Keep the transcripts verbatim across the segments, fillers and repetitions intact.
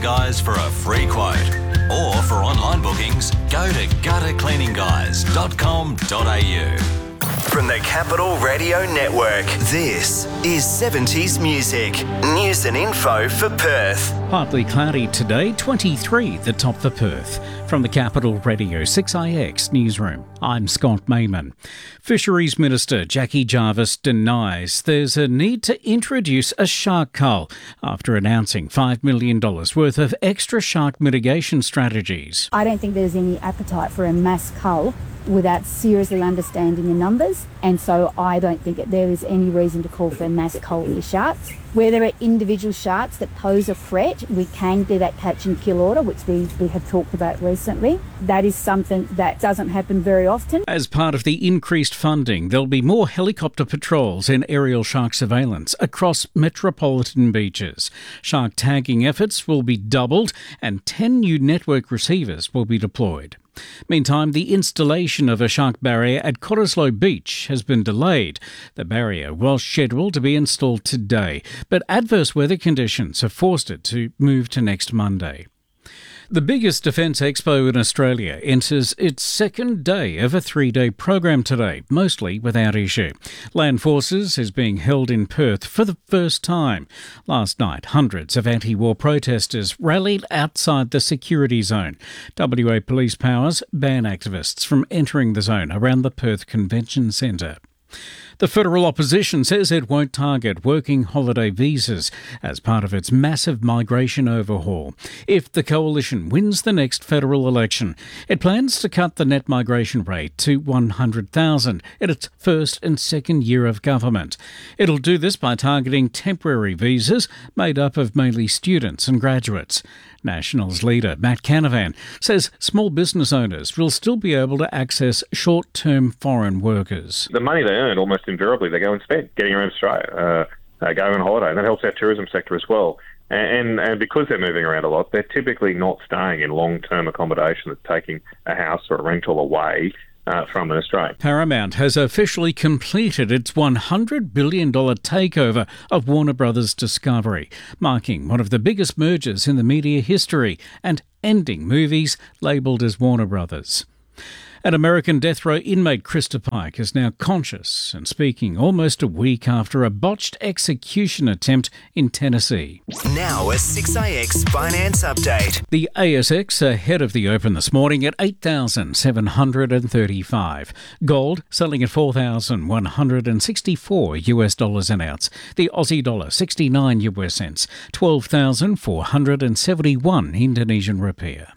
Guys for a free quote. Or for online bookings, go to gutter cleaning guys dot com dot a u. From the Capital Radio Network, this is seventies Music. News and info for Perth. Partly cloudy today, twenty-three the top for Perth. From the Capital Radio six I X newsroom, I'm Scott Mayman. Fisheries Minister Jackie Jarvis denies there's a need to introduce a shark cull after announcing five million dollars worth of extra shark mitigation strategies. I don't think there's any appetite for a mass cull without seriously understanding the numbers, and so I don't think that there is any reason to call for a mass cull of sharks. Where there are individual sharks that pose a threat, we can do that catch and kill order, which we, we have talked about recently. That is something that doesn't happen very often. As part of the increased funding, there'll be more helicopter patrols and aerial shark surveillance across metropolitan beaches. Shark tagging efforts will be doubled and ten new network receivers will be deployed. Meantime, the installation of a shark barrier at Cottesloe Beach has been delayed. The barrier was scheduled to be installed today, but adverse weather conditions have forced it to move to next Monday. The biggest defence expo in Australia enters its second day of a three-day program today, mostly without issue. Land Forces is being held in Perth for the first time. Last night, hundreds of anti-war protesters rallied outside the security zone. W A Police Powers ban activists from entering the zone around the Perth Convention Centre. The federal opposition says it won't target working holiday visas as part of its massive migration overhaul. If the coalition wins the next federal election, it plans to cut the net migration rate to one hundred thousand in its first and second year of government. It'll do this by targeting temporary visas made up of mainly students and graduates. Nationals leader Matt Canavan says small business owners will still be able to access short-term foreign workers. The money they earn, almost invariably, they go and spend getting around Australia, uh, uh, going on holiday, and that helps our tourism sector as well. And, and because they're moving around a lot, they're typically not staying in long-term accommodation that's taking a house or a rental away Uh, from an Australia. Paramount has officially completed its one hundred billion dollars takeover of Warner Brothers Discovery, marking one of the biggest mergers in the media history and ending movies labelled as Warner Brothers. An American death row inmate, Krista Pike, is now conscious and speaking almost a week after a botched execution attempt in Tennessee. Now a six I X finance update. The A S X ahead of the open this morning at eight thousand seven hundred thirty-five. Gold selling at four thousand one hundred sixty-four US dollars an ounce. The Aussie dollar sixty-nine US cents. twelve thousand four hundred seventy-one Indonesian rupiah.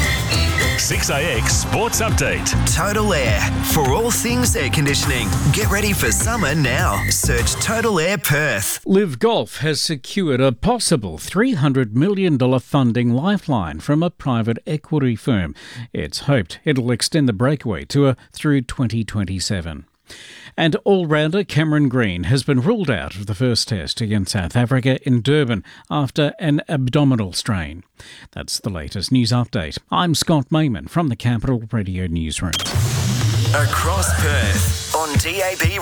six I X Sports Update. Total Air. For all things air conditioning, get ready for summer now. Search Total Air Perth. Live Golf has secured a possible three hundred million dollars funding lifeline from a private equity firm. It's hoped it'll extend the breakaway tour through twenty twenty-seven. And all-rounder Cameron Green has been ruled out of the first test against South Africa in Durban after an abdominal strain. That's the latest news update. I'm Scott Mayman from the Capital Radio Newsroom. Across Perth on D A B